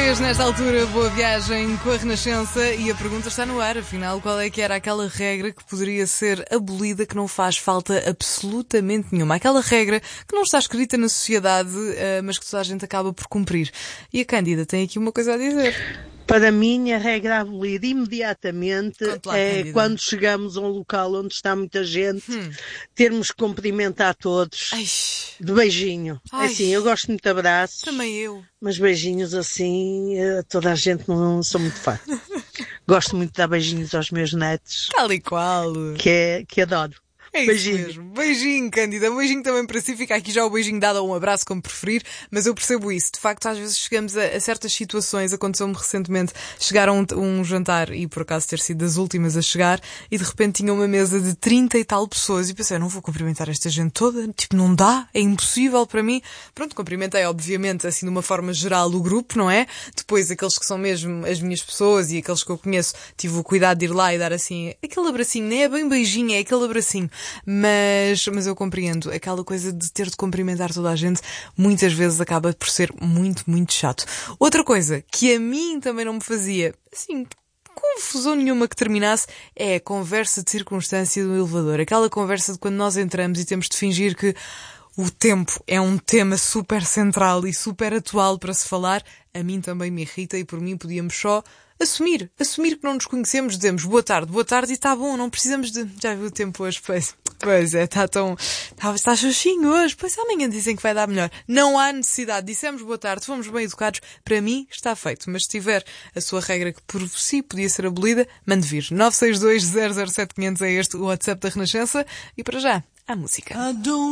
3 nesta altura, boa viagem com a Renascença e a pergunta está no ar, afinal, qual é que era aquela regra que poderia ser abolida que não faz falta absolutamente nenhuma? Aquela regra que não está escrita na sociedade, mas que toda a gente acaba por cumprir. E a Cândida tem aqui uma coisa a dizer. Para mim, a regra abolida imediatamente lá, é Cândida. quando chegamos a um local onde está muita gente, termos que cumprimentar todos Ai. de beijinho. Ai. Assim, eu gosto muito de abraços, Também eu. mas beijinhos assim, toda a gente não sou muito fã. Gosto muito de dar beijinhos aos meus netos, Tal e qual. que adoro. É isso Beijinho. mesmo. Beijinho, Cândida. Um beijinho também para si. Fica aqui já o beijinho dado ou um abraço, como preferir. Mas eu percebo isso. De facto, às vezes chegamos a certas situações. Aconteceu-me recentemente chegar a um jantar e por acaso ter sido das últimas a chegar e de repente tinha uma mesa de 30 e tal pessoas e pensei, eu não vou cumprimentar esta gente toda. Tipo, não dá. É impossível para mim. Pronto, cumprimentei obviamente assim de uma forma geral o grupo, não é? Depois aqueles que são mesmo as minhas pessoas e aqueles que eu conheço, tive o cuidado de ir lá e dar assim aquele abracinho. Nem é bem beijinho, é aquele abracinho. Mas eu compreendo, aquela coisa de ter de cumprimentar toda a gente muitas vezes acaba por ser muito, muito chato. Outra coisa que a mim também não me fazia, assim, confusão nenhuma que terminasse, é a conversa de circunstância do elevador. Aquela conversa de quando nós entramos e temos de fingir que o tempo é um tema super central e super atual para se falar. A mim também me irrita e por mim podíamos só assumir que não nos conhecemos, dizemos boa tarde e está bom, não precisamos de... Já viu o tempo hoje? Pois é, está xoxinho hoje, pois amanhã dizem que vai dar melhor. Não há necessidade, dissemos boa tarde, fomos bem educados, para mim está feito. Mas se tiver a sua regra que por si podia ser abolida, mande vir. 962 007 500 é este o WhatsApp da Renascença e para já, a música.